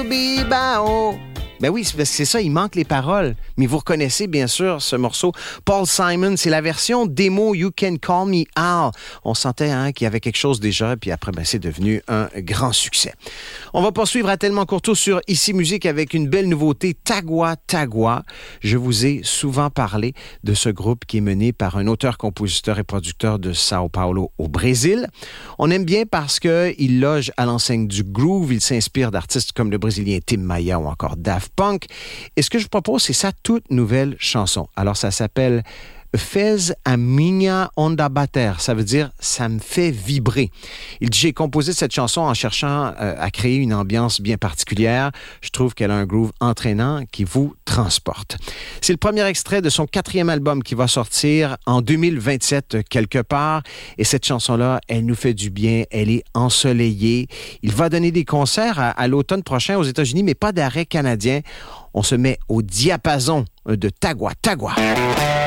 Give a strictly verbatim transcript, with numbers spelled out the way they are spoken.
Bibao. Ben oui, c'est, c'est ça, il manque les paroles. Mais vous reconnaissez bien sûr ce morceau. Paul Simon, c'est la version démo You Can Call Me Al. On sentait hein, qu'il y avait quelque chose déjà, puis après, ben, c'est devenu un grand succès. On va poursuivre à Tellement Courteau sur Ici Musique avec une belle nouveauté, Tagua Tagua. Je vous ai souvent parlé de ce groupe qui est mené par un auteur, compositeur et producteur de Sao Paulo au Brésil. On aime bien parce qu'il loge à l'enseigne du groove. Il s'inspire d'artistes comme le Brésilien Tim Maia ou encore Daft Punk. Et ce que je vous propose, c'est sa toute nouvelle chanson. Alors, ça s'appelle Fez a minha onda bater. Ça veut dire « ça me fait vibrer ». Il dit « j'ai composé cette chanson en cherchant euh, à créer une ambiance bien particulière. Je trouve qu'elle a un groove entraînant qui vous transporte ». C'est le premier extrait de son quatrième album qui va sortir en deux mille vingt-sept quelque part. Et cette chanson-là, elle nous fait du bien. Elle est ensoleillée. Il va donner des concerts à, à l'automne prochain aux États-Unis, mais pas d'arrêt canadien. On se met au diapason de Tagua Tagua.